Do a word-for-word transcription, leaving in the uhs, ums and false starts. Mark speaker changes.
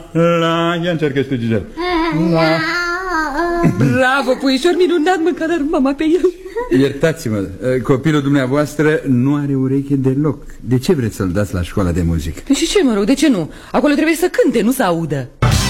Speaker 1: la. Ia încearcă și tu, Gisel. La.
Speaker 2: Bravo, puișor minunat, măcar ar mama pe el.
Speaker 1: Iertați-mă, copilul dumneavoastră nu are ureche deloc. De ce vreți să-l dați la școala de muzică?
Speaker 2: Și ce, mă rog, de ce nu? Acolo trebuie să cânte, nu să audă.